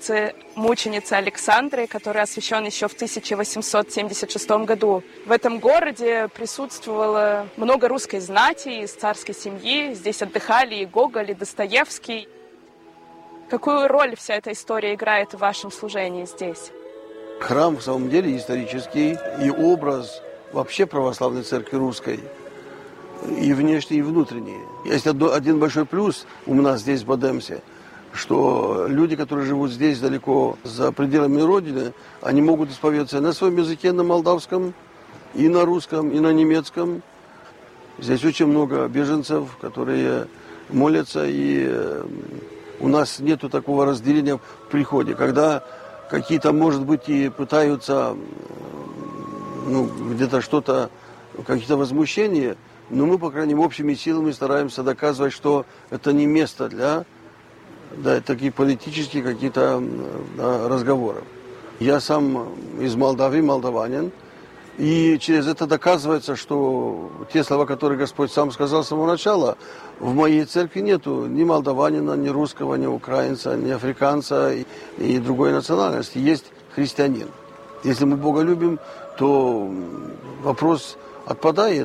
мученицы Александры, который освящен еще в 1876 году. В этом городе присутствовало много русской знати из царской семьи. Здесь отдыхали и Гоголь, и Достоевский. Какую роль вся эта история играет в вашем служении здесь? Храм в самом деле исторический и образ вообще православной церкви русской. И внешний, и внутренний. Есть один большой плюс у нас здесь, в Бадемсе, что люди, которые живут здесь, далеко за пределами Родины, они могут исповедоваться на своем языке, на молдавском, и на русском, и на немецком. Здесь очень много беженцев, которые молятся, и у нас нету такого разделения в приходе. Когда какие-то, может быть, и пытаются где-то что-то, какие-то возмущения, но мы, по крайней мере, общими силами стараемся доказывать, что это не место для таких политических каких-то разговоров. Я сам из Молдавии, молдаванин, и через это доказывается, что те слова, которые Господь сам сказал с самого начала, в моей церкви нету ни молдаванина, ни русского, ни украинца, ни африканца и другой национальности. Есть христианин. Если мы Бога любим, то вопрос отпадает.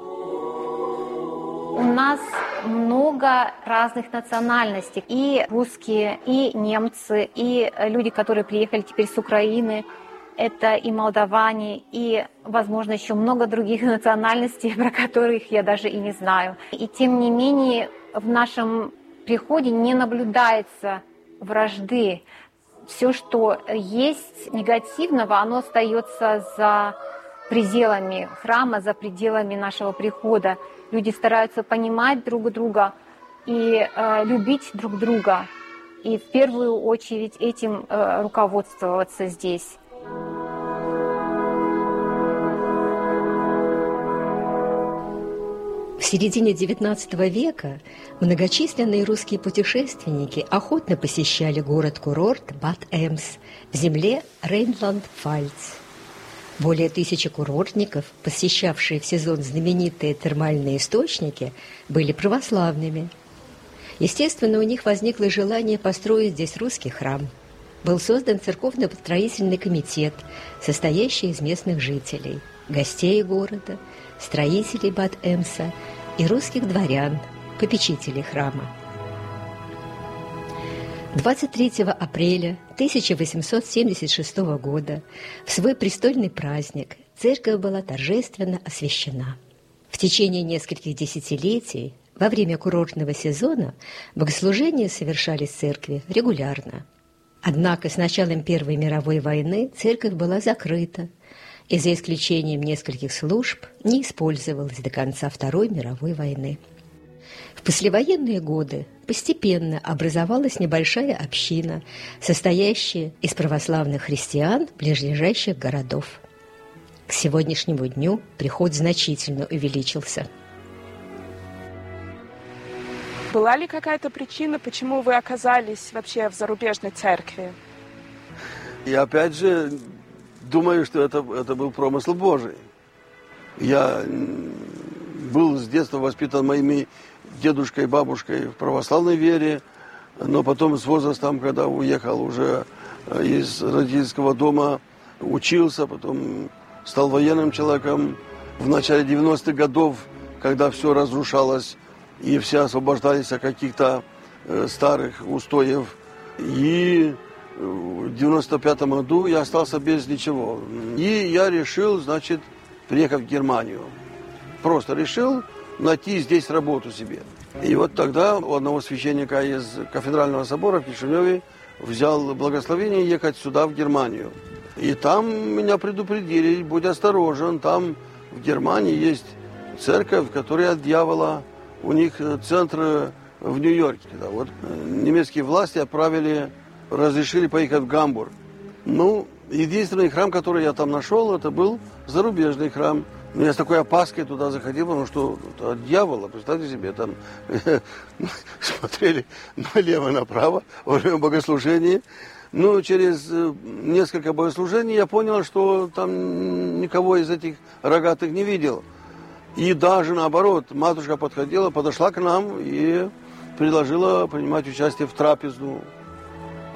У нас много разных национальностей. И русские, и немцы, и люди, которые приехали теперь с Украины. Это и молдаване, и, возможно, еще много других национальностей, про которых я даже и не знаю. И тем не менее в нашем приходе не наблюдается вражды. Все, что есть негативного, оно остается за пределами храма, за пределами нашего прихода. Люди стараются понимать друг друга и любить друг друга. И в первую очередь этим руководствоваться здесь. В середине XIX века многочисленные русские путешественники охотно посещали город-курорт Бад-Эмс в земле Рейнланд-Пфальц. Более 1000 курортников, посещавшие в сезон знаменитые термальные источники, были православными. Естественно, у них возникло желание построить здесь русский храм. Был создан церковно-строительный комитет, состоящий из местных жителей, гостей города, строителей Бад-Эмса и русских дворян, попечителей храма. 23 апреля 1876 года в свой престольный праздник церковь была торжественно освящена. В течение нескольких десятилетий во время курортного сезона богослужения совершались в церкви регулярно. Однако с началом Первой мировой войны церковь была закрыта и, за исключением нескольких служб, не использовалась до конца Второй мировой войны. В послевоенные годы постепенно образовалась небольшая община, состоящая из православных христиан ближайших городов. К сегодняшнему дню приход значительно увеличился. Была ли какая-то причина, почему вы оказались вообще в зарубежной церкви? Я опять же думаю, что это был промысел Божий. Я был с детства воспитан моими дедушкой и бабушкой в православной вере, но потом с возрастом, когда уехал уже из родительского дома, учился, потом стал военным человеком. В начале 90-х годов, когда все разрушалось, и все освобождались от каких-то старых устоев. И в 95-м году я остался без ничего. И я решил, значит, приехать в Германию. Просто решил найти здесь работу себе. И вот тогда у одного священника из кафедрального собора в Кишиневе взял благословение ехать сюда, в Германию. И там меня предупредили, будь осторожен, там в Германии есть церковь, которая от дьявола. У них центр в Нью-Йорке. Да, вот немецкие власти разрешили поехать в Гамбург. Ну, единственный храм, который я там нашел, это был зарубежный храм. Но я с такой опаской туда заходил, потому что от дьявола, представьте себе, там смотрели налево-направо во время богослужения. Ну, через несколько богослужений я понял, что там никого из этих рогатых не видел. И даже наоборот, матушка подошла к нам и предложила принимать участие в трапезу.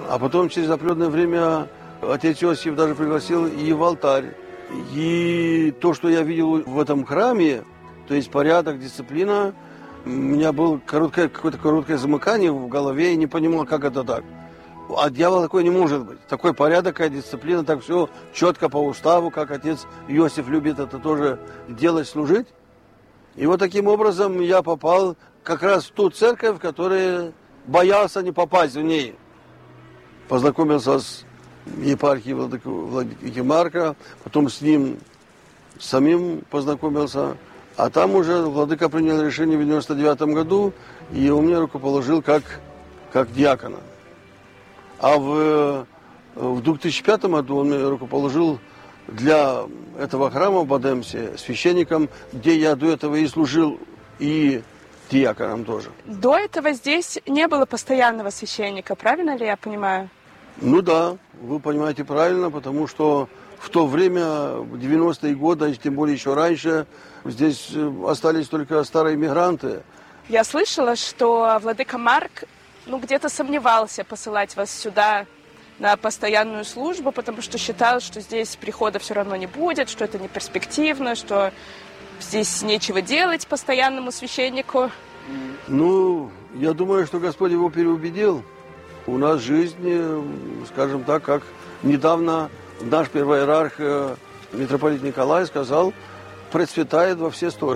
А потом через определенное время отец Иосиф даже пригласил и в алтарь. И то, что я видел в этом храме, то есть порядок, дисциплина, у меня было какое-то короткое замыкание в голове и не понимал, как это так. А дьявола такой не может быть. Такой порядок, такая дисциплина, так все четко по уставу, как отец Иосиф любит это тоже делать, служить. И вот таким образом я попал как раз в ту церковь, в которую боялся не попасть в ней. Познакомился с епархией владыки Марка, потом с ним самим познакомился. А там уже владыка принял решение в 99 году, и он меня рукоположил как диакона. А в 2005 году он меня рукоположил для этого храма в Бадемсе священником, где я до этого и служил, и диаконом тоже. До этого здесь не было постоянного священника, правильно ли я понимаю? Ну да, вы понимаете правильно, потому что в то время, в 90-е годы, тем более еще раньше, здесь остались только старые мигранты. Я слышала, что владыка Марк где-то сомневался посылать вас сюда на постоянную службу, потому что считал, что здесь прихода все равно не будет, что это не перспективно, что здесь нечего делать постоянному священнику. Ну, я думаю, что Господь его переубедил. У нас жизнь, скажем так, как недавно наш первоиерарх митрополит Николай сказал, процветает во все стороны.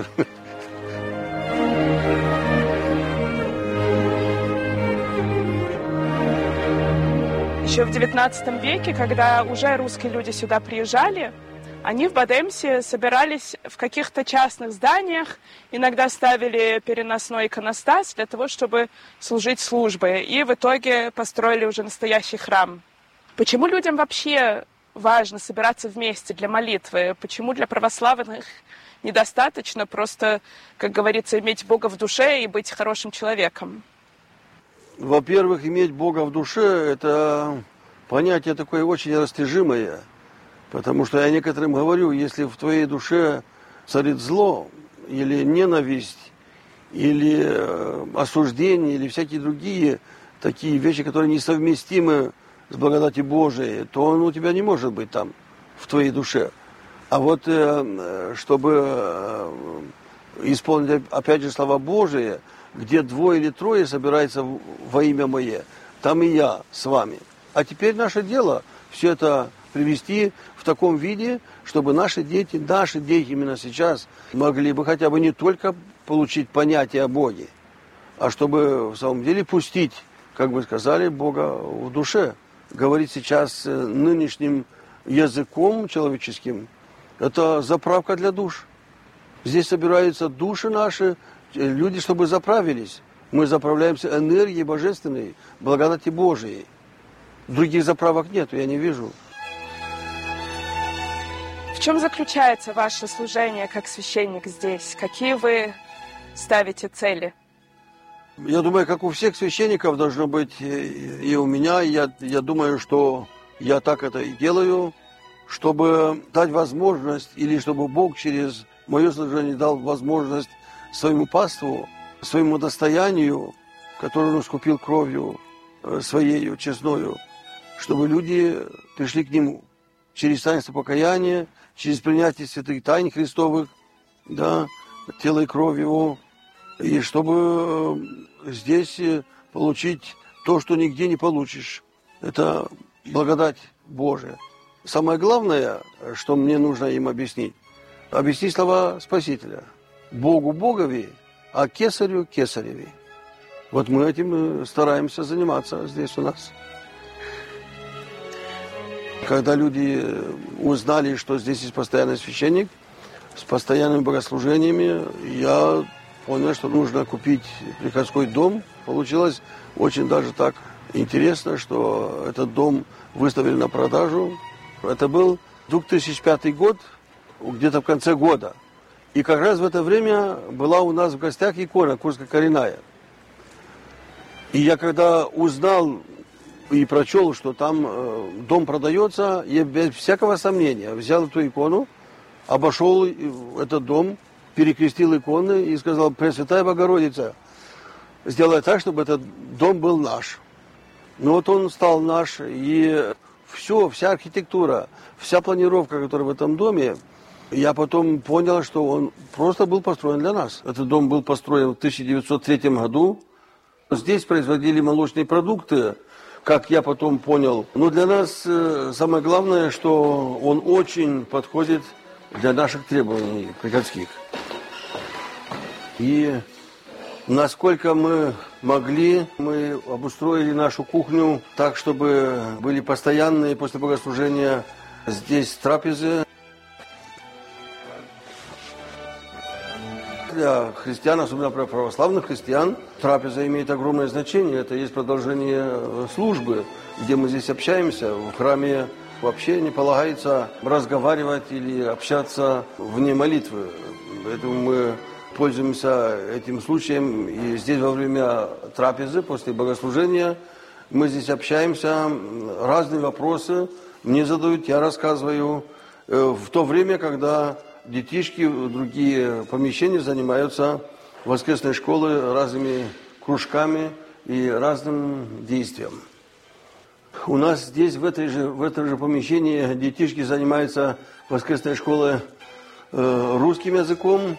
Еще в XIX веке, когда уже русские люди сюда приезжали, они в Бадемсе собирались в каких-то частных зданиях, иногда ставили переносной иконостас для того, чтобы служить службой, и в итоге построили уже настоящий храм. Почему людям вообще важно собираться вместе для молитвы? Почему для православных недостаточно просто, как говорится, иметь Бога в душе и быть хорошим человеком? Во-первых, иметь Бога в душе – это понятие такое очень растяжимое. Потому что я некоторым говорю, если в твоей душе царит зло, или ненависть, или осуждение, или всякие другие такие вещи, которые несовместимы с благодатью Божией, то он у тебя не может быть там, в твоей душе. А вот чтобы исполнить, опять же, слова Божии, где двое или трое собираются во имя Мое, там и я с вами. А теперь наше дело все это привести в таком виде, чтобы наши дети именно сейчас могли бы хотя бы не только получить понятие о Боге, а чтобы в самом деле пустить, как бы сказали, Бога в душе. Говорить сейчас нынешним языком человеческим – это заправка для душ. Здесь собираются души наши, люди, чтобы заправились. Мы заправляемся энергией божественной, благодати Божией. Других заправок нет, я не вижу. В чем заключается ваше служение как священник здесь? Какие вы ставите цели? Я думаю, как у всех священников должно быть и у меня. Я думаю, что я так это и делаю, чтобы дать возможность, или чтобы Бог через мое служение дал возможность своему паству, своему достоянию, которое он искупил кровью своею честною, чтобы люди пришли к Нему через таинство покаяния, через принятие святых тайн Христовых, да, тела и кровь Его, и чтобы здесь получить то, что нигде не получишь. Это благодать Божия. Самое главное, что мне нужно им объяснить слова Спасителя. Богу Богови, а кесарю кесареве. Вот мы этим стараемся заниматься здесь у нас. Когда люди узнали, что здесь есть постоянный священник с постоянными богослужениями, я понял, что нужно купить приходской дом. Получилось очень даже так интересно, что этот дом выставили на продажу. Это был 2005 год, где-то в конце года. И как раз в это время была у нас в гостях икона Курско-Коренная. И я когда узнал и прочел, что там дом продается, я без всякого сомнения взял эту икону, обошел этот дом, перекрестил иконы и сказал: Пресвятая Богородица, сделай так, чтобы этот дом был наш. Но вот он стал наш, и вся архитектура, вся планировка, которая в этом доме, я потом понял, что он просто был построен для нас. Этот дом был построен в 1903 году. Здесь производили молочные продукты, как я потом понял. Но для нас самое главное, что он очень подходит для наших требований приходских. И насколько мы могли, мы обустроили нашу кухню так, чтобы были постоянные после богослужения здесь трапезы. Для христиан, особенно православных христиан, трапеза имеет огромное значение. Это есть продолжение службы, где мы здесь общаемся. В храме вообще не полагается разговаривать или общаться вне молитвы. Поэтому мы пользуемся этим случаем. И здесь во время трапезы, после богослужения, мы здесь общаемся. Разные вопросы мне задают, я рассказываю. В то время, когда детишки в другие помещения занимаются воскресной школой разными кружками и разным действием. У нас здесь, в этом же помещении, детишки занимаются воскресной школой русским языком.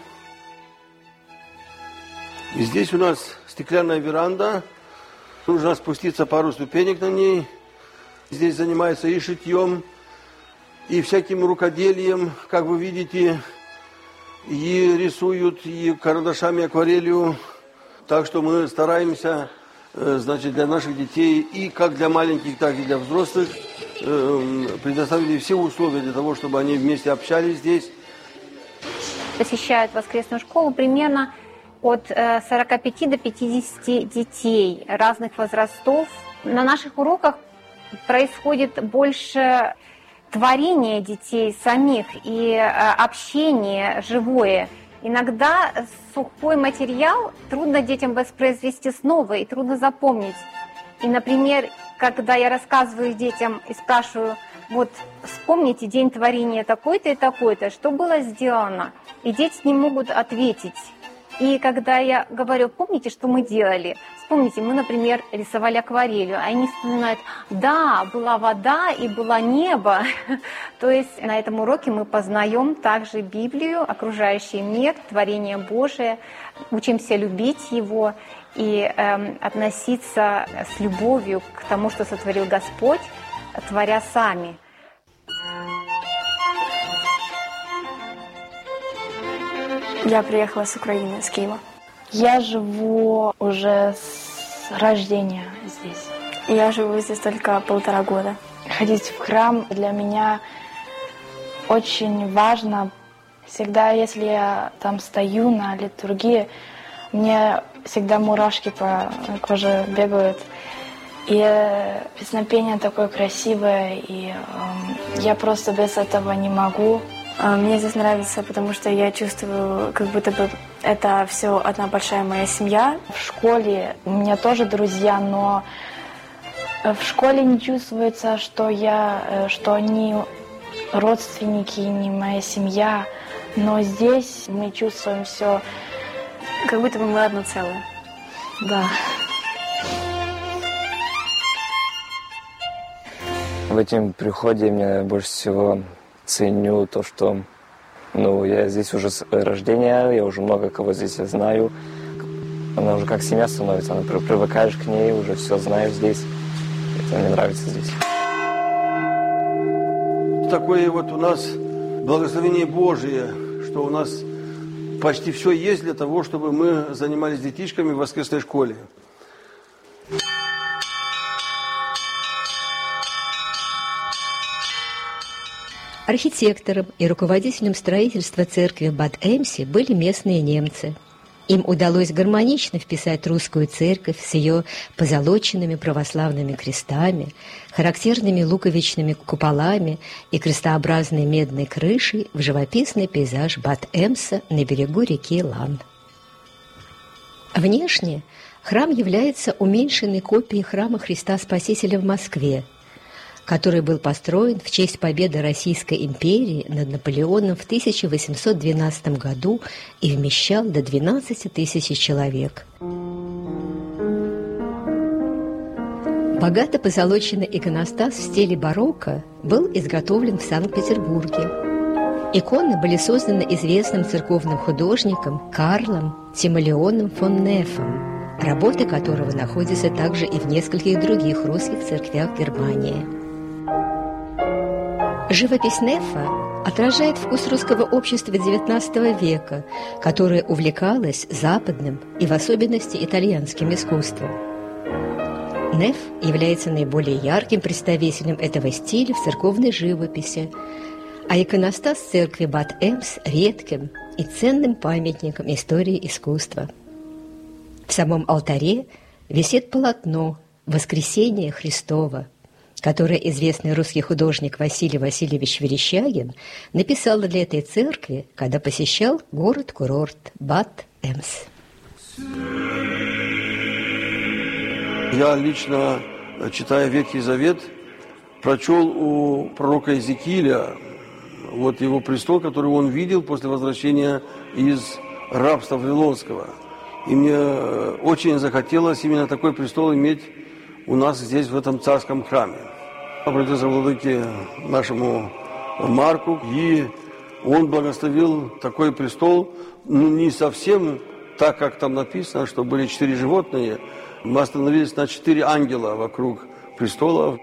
И здесь у нас стеклянная веранда. Нужно спуститься пару ступенек на ней. Здесь занимаются и шитьем, и всяким рукоделием, как вы видите, и рисуют, и карандашами, акварелью. Так что мы стараемся, значит, для наших детей, и как для маленьких, так и для взрослых, предоставили все условия для того, чтобы они вместе общались здесь. Посещают воскресную школу примерно от 45 до 50 детей разных возрастов. На наших уроках происходит больше творение детей самих и общение живое. Иногда сухой материал трудно детям воспроизвести снова и трудно запомнить. И, например, когда я рассказываю детям и спрашиваю, вот вспомните день творения такой-то и такой-то, что было сделано, и дети не могут ответить. И когда я говорю, помните, что мы делали? Вспомните, мы, например, рисовали акварелью, а они вспоминают, да, была вода и было небо. То есть на этом уроке мы познаем также Библию, окружающий мир, творение Божие, учимся любить его и относиться с любовью к тому, что сотворил Господь, творя сами. Я приехала с Украины, с Киева. Я живу уже с рождения здесь. Я живу здесь только 1,5 года. Ходить в храм для меня очень важно. Всегда, если я там стою на литургии, мне всегда мурашки по коже бегают. И песнопение такое красивое, и я просто без этого не могу. Мне здесь нравится, потому что я чувствую, как будто бы это все одна большая моя семья. В школе у меня тоже друзья, но в школе не чувствуется, что они родственники, не моя семья. Но здесь мы чувствуем все, как будто бы мы одно целое. Да. В этом приходе мне больше всего ценю то, что я здесь уже с рождения, я уже много кого здесь знаю. Она уже как семья становится, привыкаешь к ней, уже все знаешь здесь. Это мне нравится здесь. Такое вот у нас благословение Божие, что у нас почти все есть для того, чтобы мы занимались детишками в воскресной школе. Архитектором и руководителем строительства церкви в Бад-Эмсе были местные немцы. Им удалось гармонично вписать русскую церковь с ее позолоченными православными крестами, характерными луковичными куполами и крестообразной медной крышей в живописный пейзаж Бад-Эмса на берегу реки Лан. Внешне храм является уменьшенной копией храма Христа Спасителя в Москве, который был построен в честь победы Российской империи над Наполеоном в 1812 году и вмещал до 12 тысяч человек. Богато позолоченный иконостас в стиле барокко был изготовлен в Санкт-Петербурге. Иконы были созданы известным церковным художником Карлом Тимолеоном фон Неффом, работы которого находятся также и в нескольких других русских церквях Германии. Живопись Неффа отражает вкус русского общества XIX века, которое увлекалось западным и в особенности итальянским искусством. Нефф является наиболее ярким представителем этого стиля в церковной живописи, а иконостас церкви Бад-Эмс редким и ценным памятником истории искусства. В самом алтаре висит полотно «Воскресение Христово», которое известный русский художник Василий Васильевич Верещагин написал для этой церкви, когда посещал город-курорт Бад-Эмс. Я лично, читая Ветхий Завет, прочел у пророка Иезекииля вот его престол, который он видел после возвращения из рабства Вавилонского. И мне очень захотелось именно такой престол иметь у нас здесь, в этом царском храме. Обратился к владыке нашему Марку, и он благословил такой престол, не совсем так, как там написано, что были 4 животные. Мы остановились на 4 ангела вокруг престола.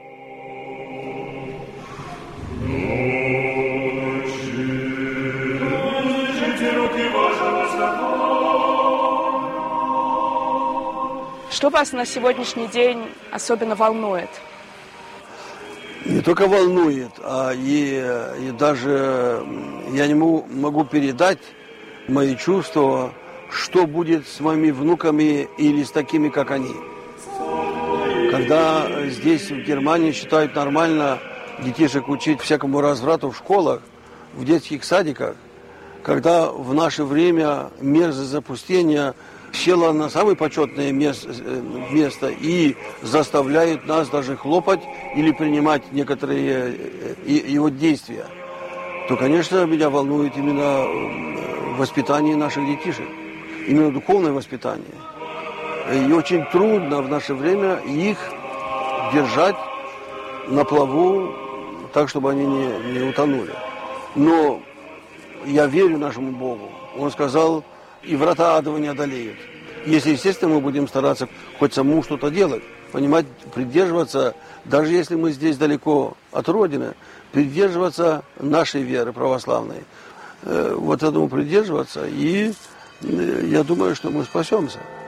Что вас на сегодняшний день особенно волнует? Не только волнует, а и даже я не могу передать мои чувства, что будет с моими внуками или с такими, как они. Когда здесь, в Германии, считают нормально детишек учить всякому разврату в школах, в детских садиках, когда в наше время мерзость запустения села на самое почетное место и заставляют нас даже хлопать или принимать некоторые его действия, то, конечно, меня волнует именно воспитание наших детишек, именно духовное воспитание. И очень трудно в наше время их держать на плаву так, чтобы они не утонули. Но я верю нашему Богу. Он сказал, и врата адова не одолеют. Если, естественно, мы будем стараться хоть самому что-то делать, понимать, придерживаться, даже если мы здесь далеко от Родины, придерживаться нашей веры православной. Вот этому придерживаться, и я думаю, что мы спасемся.